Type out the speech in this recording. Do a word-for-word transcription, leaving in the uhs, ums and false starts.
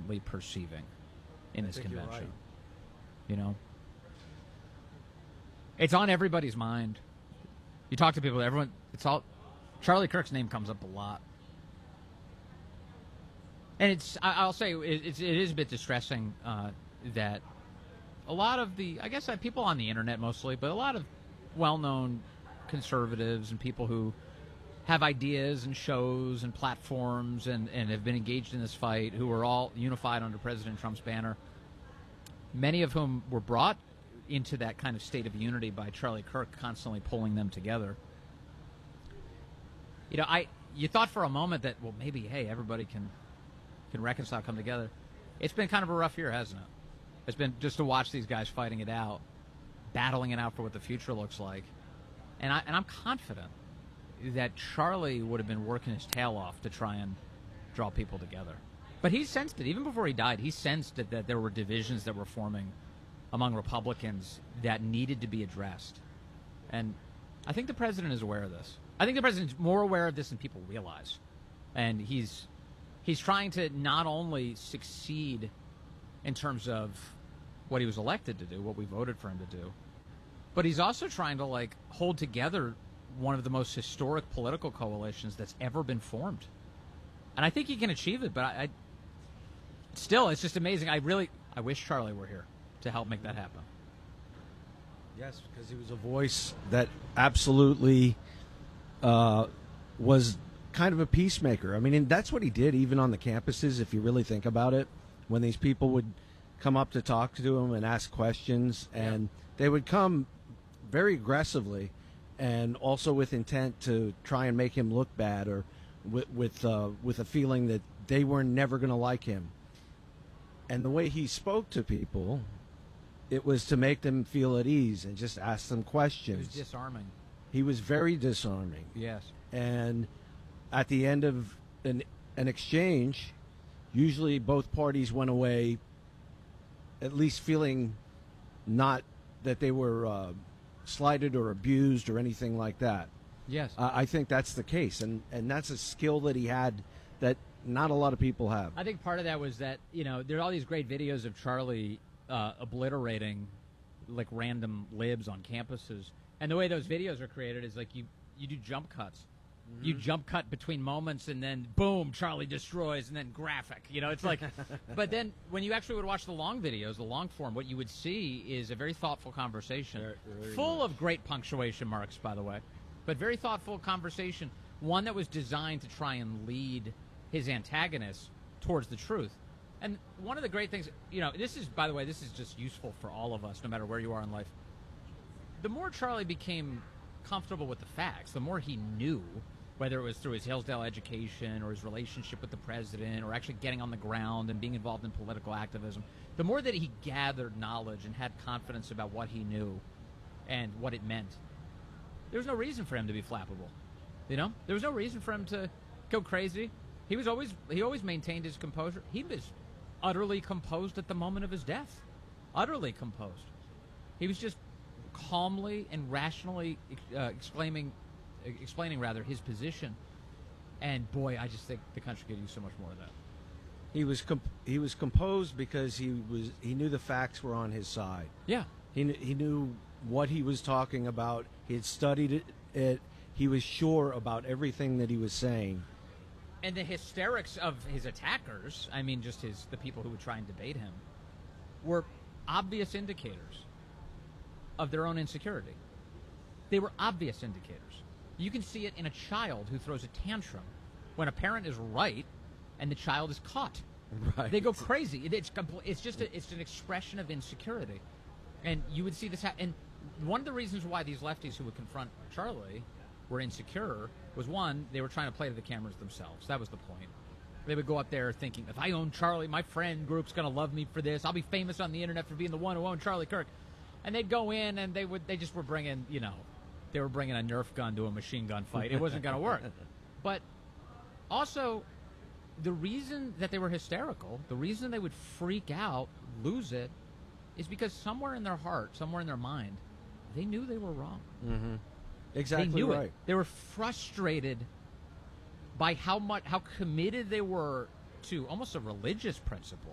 currently perceiving in I this think you're convention. right. You know? It's on everybody's mind. You talk to people, everyone, it's all, Charlie Kirk's name comes up a lot. And it's, I, I'll say, it, it's, it is a bit distressing uh, that a lot of the, I guess uh, people on the internet mostly, but a lot of well-known conservatives and people who have ideas and shows and platforms and, and have been engaged in this fight, who are all unified under President Trump's banner, many of whom were brought into that kind of state of unity by Charlie Kirk constantly pulling them together. You know, I you thought for a moment that, well, maybe, hey, everybody can can reconcile, come together. It's been kind of a rough year, hasn't it? It's been just to watch these guys fighting it out, battling it out for what the future looks like. And, I, and I'm confident that Charlie would have been working his tail off to try and draw people together. But he sensed it. Even before he died, he sensed that, that there were divisions that were forming among Republicans that needed to be addressed. And I think the president is aware of this. I think the president's more aware of this than people realize. And he's he's trying to not only succeed in terms of what he was elected to do, what we voted for him to do, but he's also trying to, like, hold together one of the most historic political coalitions that's ever been formed. And I think he can achieve it, but I, I still, it's just amazing. I really, I wish Charlie were here to help make that happen. Yes, because he was a voice that absolutely uh, was kind of a peacemaker. I mean, and that's what he did even on the campuses, if you really think about it, when these people would come up to talk to him and ask questions, and yeah. they would come very aggressively and also with intent to try and make him look bad, or with with, uh, with a feeling that they were never going to like him. And the way he spoke to people, it was to make them feel at ease and just ask them questions. He was disarming. He was very disarming. Yes. And at the end of an, an exchange, usually both parties went away at least feeling not that they were uh, slighted or abused or anything like that. Yes. Uh, I think that's the case, and, and that's a skill that he had that not a lot of people have. I think part of that was that, you know, there are all these great videos of Charlie uh, obliterating, like, random libs on campuses. And the way those videos are created is, like, you, you do jump cuts. Mm-hmm. You jump cut between moments, and then, boom, Charlie destroys, and then graphic. You know, it's like... But then, when you actually would watch the long videos, the long form, what you would see is a very thoughtful conversation. Very, very full nice. Of great punctuation marks, by the way. But very thoughtful conversation. One that was designed to try and lead his antagonist towards the truth. And one of the great things, you know, this is, by the way, this is just useful for all of us, no matter where you are in life. The more Charlie became comfortable with the facts, the more he knew, whether it was through his Hillsdale education or his relationship with the president or actually getting on the ground and being involved in political activism, the more that he gathered knowledge and had confidence about what he knew and what it meant, there was no reason for him to be flappable. You know? There was no reason for him to go crazy. He was always he always maintained his composure. He was utterly composed at the moment of his death. Utterly composed. He was just calmly and rationally uh, explaining, explaining rather his position. And boy, I just think the country could use so much more of that. He was comp- he was composed because he was he knew the facts were on his side. Yeah, he kn- he knew what he was talking about. He had studied it, it. He was sure about everything that he was saying. And the hysterics of his attackers, I mean, just his the people who would try and debate him, were obvious indicators of their own insecurity. They were obvious indicators. You can see it in a child who throws a tantrum when a parent is right and the child is caught. Right. They go crazy. It, it's compl- it's just a, it's an expression of insecurity. And you would see this happen. And one of the reasons why these lefties who would confront Charlie were insecure was, one, they were trying to play to the cameras themselves. That was the point. They would go up there thinking, if I own Charlie, my friend group's going to love me for this. I'll be famous on the internet for being the one who owned Charlie Kirk. And they'd go in and they would they just were bringing, you know, they were bringing a Nerf gun to a machine gun fight. It wasn't going to work. But also, the reason that they were hysterical, the reason they would freak out, lose it, is because somewhere in their heart, somewhere in their mind, they knew they were wrong. Mm-hmm. Exactly they knew right. It. They were frustrated by how much, how committed they were to almost a religious principle